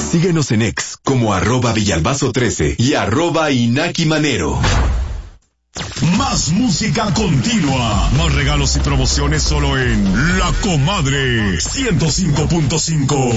Síguenos en X como @Villalbazo13 y @Inaki Manero. Más música continua. Más regalos y promociones solo en La Comadre 105.5.